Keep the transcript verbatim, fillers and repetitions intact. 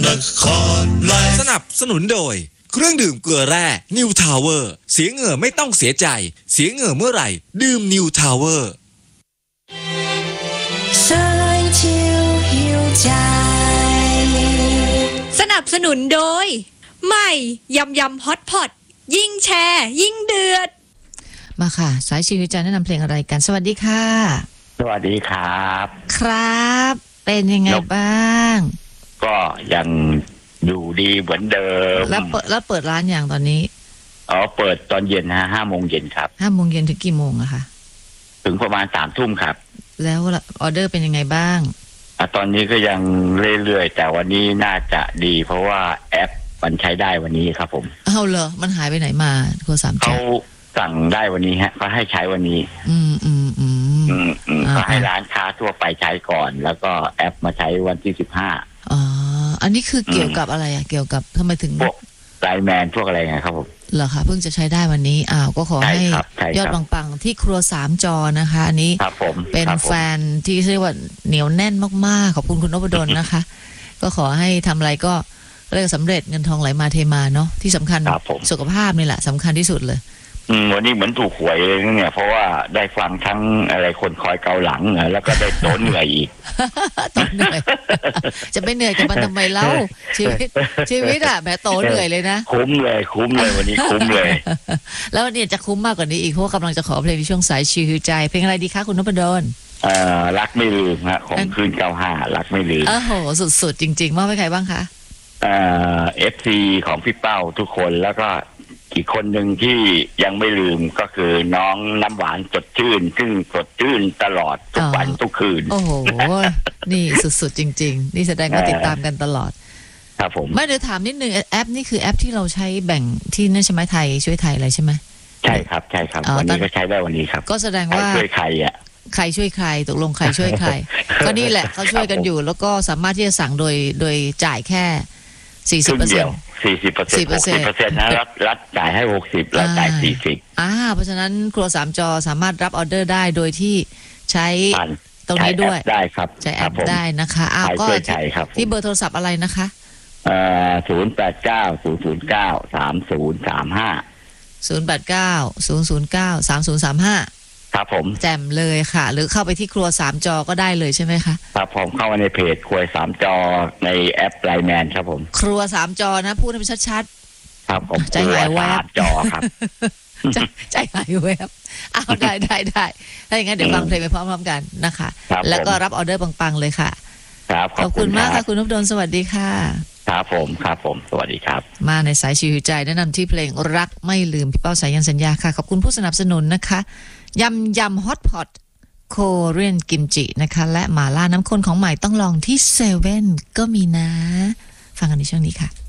นครไลฟ์สนับสนุนโดยเครื่องดื่มเกลือแร่นิวทาวเวอร์เสียเหงื่อไม่ต้องเสียใจเสียเหงื่อเมื่อไหร่ดื่มนิวทาวเวอร์สนับสนุนโดยใหม่ยำยำฮอตพอตยิ่งแชร์ยิ่งเดือดมาค่ะสายชีวิตจะแนะนำเพลงอะไรกันสวัสดีค่ะสวัสดีครับครับเป็นยังไงบ้างก็ยังอยู่ดีเหมือนเดิมแล้วเปิดแล้วเปิดร้านอย่างตอนนี้อ๋อเปิดตอนเย็นฮะห้าโมงเย็นครับห้าโมงเย็นถึงกี่โมงอะคะถึงประมาณสามทุ่มครับแล้วออเดอร์เป็นยังไงบ้างอ่ะตอนนี้ก็ยังเรื่อยๆแต่วันนี้น่าจะดีเพราะว่าแอปมันใช้ได้วันนี้ครับผมเอาเหรอมันหายไปไหนมาโทรศัพท์เขาสั่งได้วันนี้ฮะเขาให้ใช้วันนี้อืมอืมอืมอืมอืมเขาให้ร้านค้าทั่วไปใช้ก่อนแล้วก็แอปมาใช้วันที่สิบห้าอ๋ออันนี้คือเกี่ยวกับอะไรอะเกี่ยวกับทำไมถึงพวกไลน์แมนพวกอะไรไงครับผมเหรอคะเพิ่งจะใช้ได้วันนี้อ้าวก็ขอให้ยอดปังๆที่ครัวสามจอนะคะอันนี้เป็นแฟนที่เรียกว่าเหนียวแน่นมากๆขอบคุณคุณนพดลนะคะก็ขอให้ทำอะไรก็เรียกสำเร็จเงินทองไหลมาเทมาเนาะที่สำคัญสุขภาพนี่แหละสำคัญที่สุดเลยอืมวันนี้เหมือนถูกหวยเลยเนี่ยเพราะว่าได้ฟังทั้งอะไรคนคอยเกาหลังแล้วก็ได้โตเหนื่อยอีกโตเหนื่อยจะไปเหนื่อยกับมันทำไมเล่าชีวิตชีวิตอะแบบโตเหนื่อยเลยนะคุ้มเลยคุ้มเลยวันนี้คุ้มเลยแล้ววันนี้จะคุ้มมากกว่านี้อีกเพราะกำลังจะขอเพลงในช่วงสายชิวใจเพลงอะไรดีคะคุณนพดลเอ่อรักไม่ลืมฮะของคืนเก้าห้ารักไม่ลืมโอ้โหสุดๆจริงๆมอบให้ใครบ้างคะเอ่อเอฟซีของพี่เป้าทุกคนแล้วก็อีกคนหนึ่งที่ยังไม่ลืมก็คือน้องน้ำหวานสดชื่นซึ่งสดชื่นตลอดทุกวันทุกคืนโอ้โหนี่สุดๆจริงๆนี่แสดงว่าติดตามกันตลอดครับผมไม่เดี๋ยวถามนิดนึงแอปนี่คือแอปที่เราใช้แบ่งที่นั่นใช่ไหมไทยช่วยไทยอะไรใช่ไหมใช่ครับใช่ครับวันนี้ก็ใช้ได้วันนี้ครับก็แสดงว่าช่วยใครอ่ะใครช่วยใครตกลงใครช่วยใครก็นี่แหละเขาช่วยกันอยู่แล้วก็สามารถที่จะสั่งโดยโดยจ่ายแค่สี่สิบเปอร์เซ็นต์สี่สิบเปอร์เซ็นต์หกสิบเปอร์เซ็นต์นะรัฐรัฐจ่ายให้หกสิบแล้วจ่ายสี่สิบอ่าเพราะฉะนั้นครัวสามจอสามารถรับออเดอร์ได้โดยที่ใช้ตรงนี้ด้วยได้ครับใช้แอปได้นะคะอ้าวก็ที่เบอร์โทรศัพท์อะไรนะคะเอ่อศูนย์แปดเก้าศูนย์ศูนย์เก้าสามศูนย์สามห้าศูนย์แปดเก้าศูนย์ศูนย์เก้าสามศูนย์สามห้าครับผมแจ่มเลยค่ะหรือเข้าไปที่ครัวสามจอก็ได้เลยใช่ไหมคะครับผมเข้ามาในเพจครัวสามจอในแอปไลน์แมนครับผมครัวสามจอนะพูดให้มันชัดๆครับผมใจหายแวบจอครับใจใจหายแวบอ้าวได้ได้ได้ถ้าอย่างนั้นเดี๋ยวฟังเพลงไปพร้อมๆกันนะคะแล้วก็รับออเดอร์ปังๆเลยค่ะครับขอบคุณมากค่ะคุณนพดลสวัสดีค่ะครับผมครับผมสวัสดีครับมาในสายชีวิตใจแนะนำที่เพลงรักไม่ลืมพี่เป้าสายันสัญญาค่ะขอบคุณผู้สนับสนุนนะคะยำยำฮอตพอตโคเรียนกิมจินะคะและหม่าล่าน้ำข้นของใหม่ต้องลองที่เซเว่นก็มีนะฟังกันในช่วงนี้ค่ะ